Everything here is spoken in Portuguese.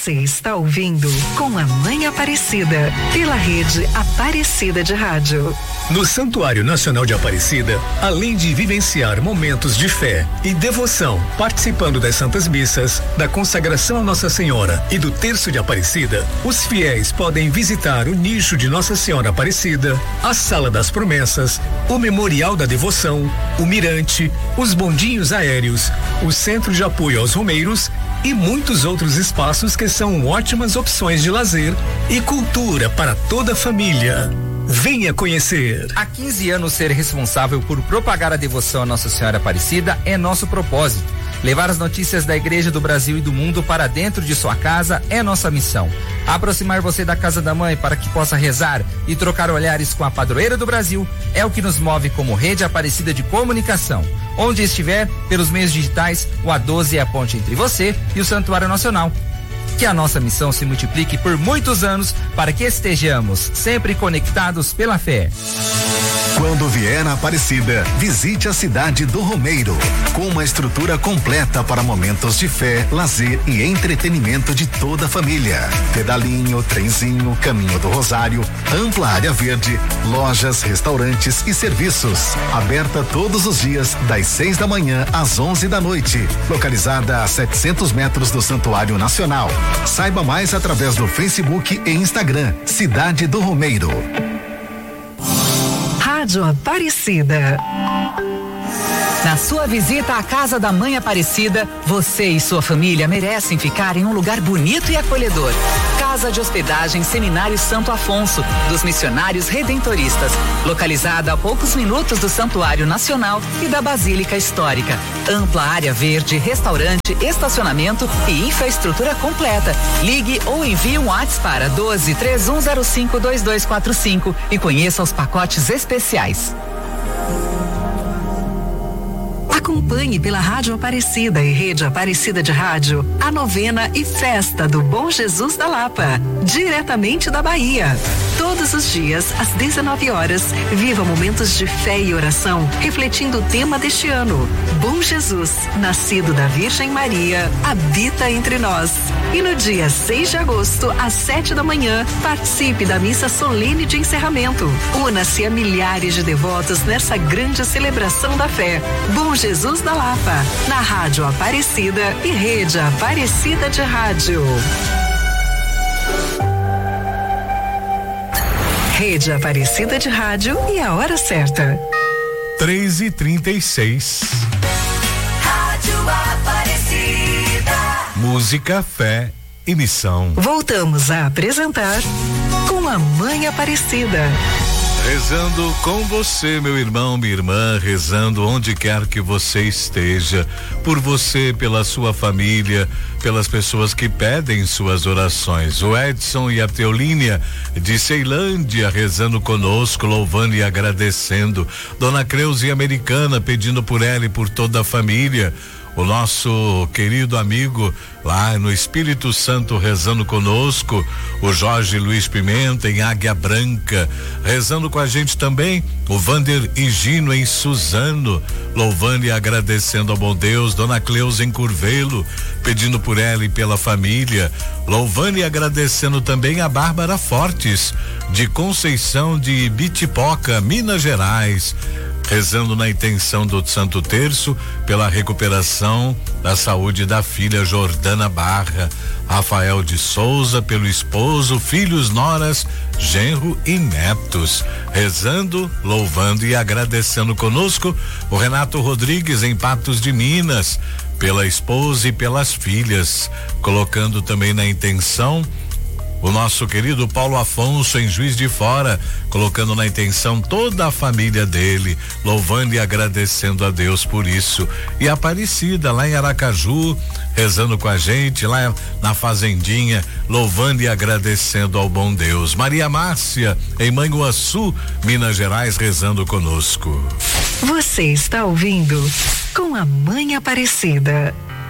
Você está ouvindo Com a Mãe Aparecida, pela rede Aparecida de Rádio. No Santuário Nacional de Aparecida, além de vivenciar momentos de fé e devoção, participando das Santas Missas, da consagração a Nossa Senhora e do Terço de Aparecida, os fiéis podem visitar o nicho de Nossa Senhora Aparecida, a Sala das Promessas, o Memorial da Devoção, o Mirante, os bondinhos aéreos, o Centro de Apoio aos Romeiros e muitos outros espaços que são ótimas opções de lazer e cultura para toda a família. Venha conhecer. Há 15 anos, ser responsável por propagar a devoção a Nossa Senhora Aparecida é nosso propósito. Levar as notícias da Igreja do Brasil e do mundo para dentro de sua casa é nossa missão. Aproximar você da Casa da Mãe para que possa rezar e trocar olhares com a padroeira do Brasil é o que nos move como Rede Aparecida de Comunicação. Onde estiver, pelos meios digitais, o A12 é a ponte entre você e o Santuário Nacional. Que a nossa missão se multiplique por muitos anos para que estejamos sempre conectados pela fé. Quando vier a Aparecida, visite a cidade do Romeiro, com uma estrutura completa para momentos de fé, lazer e entretenimento de toda a família. Pedalinho, trenzinho, caminho do Rosário, ampla área verde, lojas, restaurantes e serviços. Aberta todos os dias, das 6 da manhã às 11 da noite. Localizada a 700 metros do Santuário Nacional. Saiba mais através do Facebook e Instagram, Cidade do Romeiro. Rádio Aparecida. Na sua visita à Casa da Mãe Aparecida, você e sua família merecem ficar em um lugar bonito e acolhedor. Casa de Hospedagem Seminário Santo Afonso, dos Missionários Redentoristas, localizada a poucos minutos do Santuário Nacional e da Basílica Histórica. Ampla área verde, restaurante, estacionamento e infraestrutura completa. Ligue ou envie um WhatsApp para 12-3105-2245 e conheça os pacotes especiais. Acompanhe pela Rádio Aparecida e Rede Aparecida de Rádio a novena e festa do Bom Jesus da Lapa, diretamente da Bahia. Todos os dias, às 19 horas, viva momentos de fé e oração, refletindo o tema deste ano. Bom Jesus, nascido da Virgem Maria, habita entre nós. E no dia 6 de agosto, às 7 da manhã, participe da missa solene de encerramento. Una-se a milhares de devotos nessa grande celebração da fé. Bom Jesus da Lapa, na Rádio Aparecida e Rede Aparecida de Rádio. Rede Aparecida de Rádio e a hora certa. 3h36. Rádio Aparecida. Música, fé e missão. Voltamos a apresentar Com a Mãe Aparecida. Rezando com você, meu irmão, minha irmã, rezando onde quer que você esteja, por você, pela sua família, pelas pessoas que pedem suas orações. O Edson e a Teolínia de Ceilândia rezando conosco, louvando e agradecendo. Dona Creuze Americana pedindo por ela e por toda a família. O nosso querido amigo lá no Espírito Santo rezando conosco, o Jorge Luiz Pimenta em Águia Branca, rezando com a gente também, o Vander Higino em Suzano, louvando e agradecendo ao bom Deus. Dona Cleusa em Curvelo, pedindo por ela e pela família, louvando e agradecendo também a Bárbara Fortes de Conceição de Bitipoca, Minas Gerais, rezando na intenção do Santo Terço pela recuperação da saúde da filha Jordana Barra. Rafael de Souza pelo esposo, filhos, noras, genro e netos. Rezando, louvando e agradecendo conosco o Renato Rodrigues em Patos de Minas, pela esposa e pelas filhas, colocando também na intenção o nosso querido Paulo Afonso em Juiz de Fora, colocando na intenção toda a família dele, louvando e agradecendo a Deus por isso. E a Aparecida lá em Aracaju, rezando com a gente, lá na Fazendinha, louvando e agradecendo ao bom Deus. Maria Márcia em Manhuaçu, Minas Gerais, rezando conosco. Você está ouvindo Com a Mãe Aparecida.